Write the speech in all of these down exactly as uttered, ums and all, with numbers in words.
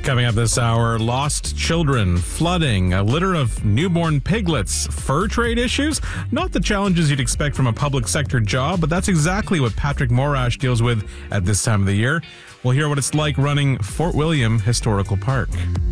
Coming up this hour, lost children, flooding, a litter of newborn piglets, fur trade issues. Not the challenges you'd expect from a public sector job, but that's exactly what Patrick Morash deals with at this time of the year. We'll hear what it's like running Fort William Historical Park.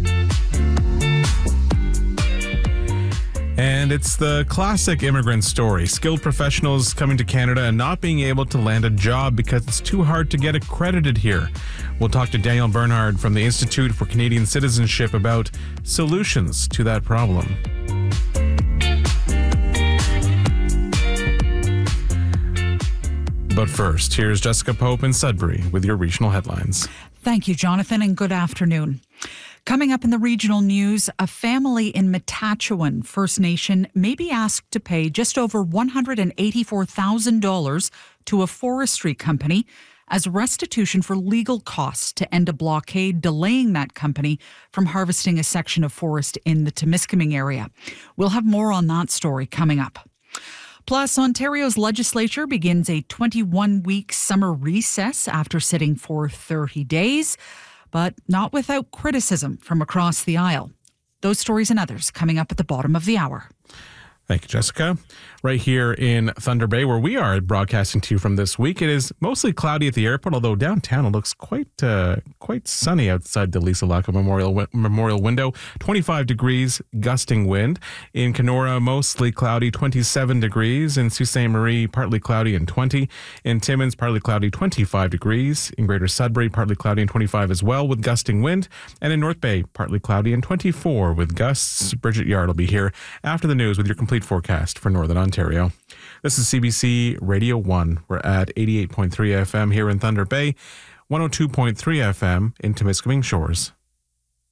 And it's the classic immigrant story. Skilled professionals coming to Canada and not being able to land a job because it's too hard to get accredited here. We'll talk to Daniel Bernhard from the Institute for Canadian Citizenship about solutions to that problem. But first, here's Jessica Pope in Sudbury with your regional headlines. Thank you, Jonathan, and good afternoon. Coming up in the regional news, a family in Matachewan First Nation may be asked to pay just over one hundred eighty-four thousand dollars to a forestry company as restitution for legal costs to end a blockade delaying that company from harvesting a section of forest in the Temiskaming area. We'll have more on that story coming up. Plus, Ontario's legislature begins a twenty-one week summer recess after sitting for thirty days, but not without criticism from across the aisle. Those stories and others coming up at the bottom of the hour. Thank you, Jessica. Right here in Thunder Bay, where we are broadcasting to you from this week, it is mostly cloudy at the airport, although downtown it looks quite uh, quite sunny outside the Lisa Laka Memorial Memorial window. twenty-five degrees, gusting wind. In Kenora, mostly cloudy, twenty-seven degrees. In Sault Ste. Marie, partly cloudy and twenty. In Timmins, partly cloudy, twenty-five degrees. In Greater Sudbury, partly cloudy and twenty-five as well, with gusting wind. And in North Bay, partly cloudy and twenty-four with gusts. Bridget Yard will be here after the news with your complete forecast for Northern Ontario. This is C B C Radio one. We're at eighty-eight point three F M here in Thunder Bay, one oh two point three F M in Temiskaming Shores.